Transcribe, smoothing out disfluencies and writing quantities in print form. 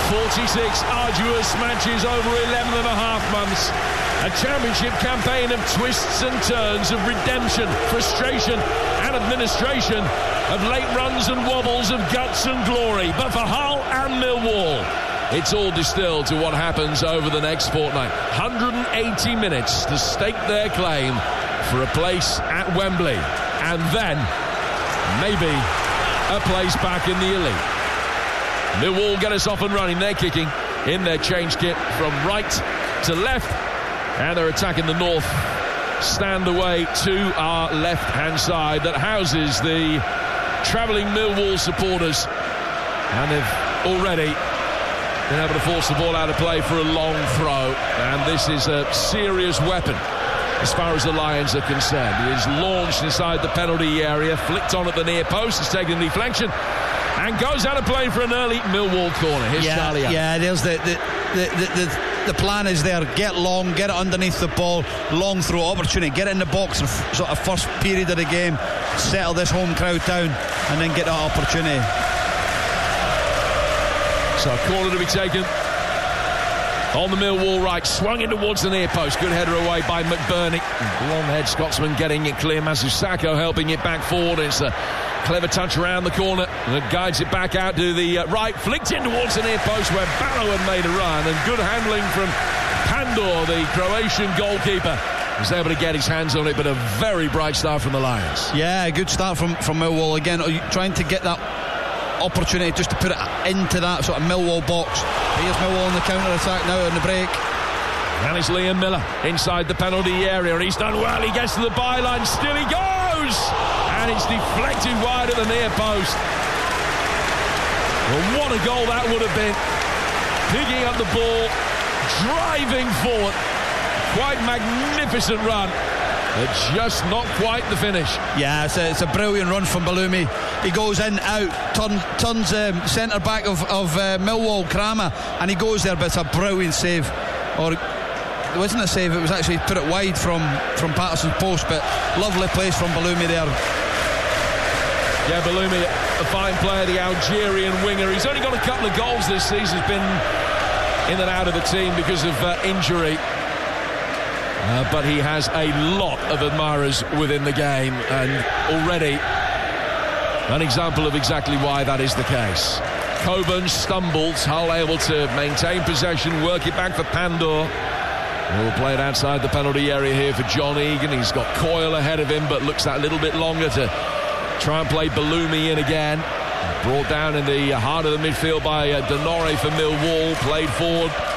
46 arduous matches over 11 and a half months. A championship campaign of twists and turns, of redemption, frustration and administration, of late runs and wobbles, of guts and glory. But for Hull and Millwall, it's all distilled to what happens over the next fortnight. 180 minutes to stake their claim for a place at Wembley. And then, maybe, a place back in the elite. Millwall get us off and running. They're kicking in their change kit from right to left. And they're attacking the north stand away to our left-hand side that houses the travelling Millwall supporters. And they've already been able to force the ball out of play for a long throw. And this is a serious weapon as far as the Lions are concerned. It is launched inside the penalty area, flicked on at the near post, has taken the deflection, and goes out of play for an early Millwall corner. Here's Charlie. Yeah, there's the plan is there. Get long, get it underneath the ball, long throw opportunity, get it in the box in sort of first period of the game, settle this home crowd down, and then get that opportunity. So a corner to be taken on the Millwall right, swung in towards the near post. Good header away by McBurney. Long-head Scotsman getting it clear. Mazusako helping it back forward. It's a clever touch around the corner that guides it back out to the right. Flicked in towards the near post where Barrow had made a run. And good handling from Pandor, the Croatian goalkeeper. Was able to get his hands on it, but a very bright start from the Lions. Yeah, a good start from Millwall. Again, trying to get that opportunity just to put it into that sort of Millwall box. Here's Millwall on the counter-attack now on the break. And it's Liam Miller inside the penalty area. He's done well. He gets to the byline. Still he goes! And it's deflected wide at the near post. Well, what a goal that would have been. Picking up the ball, driving forward. Quite magnificent run. But just not quite the finish. Yeah, it's a brilliant run from Bellumi. He goes in, out, turns centre back of Millwall, Kramer, and he goes there, but it's a brilliant save. Or it wasn't a save, it was actually put it wide from Patterson's post, but lovely place from Bellumi there. Yeah, Bellumi, a fine player, the Algerian winger. He's only got a couple of goals this season. He's been in and out of the team because of injury. But he has a lot of admirers within the game, and already an example of exactly why that is the case. Coburn stumbles, Hull able to maintain possession, work it back for Pandor. He'll play it outside the penalty area here for John Egan. He's got Coyle ahead of him, but looks that little bit longer to try and play Bellumi in again. Brought down in the heart of the midfield by Denore for Millwall, played forward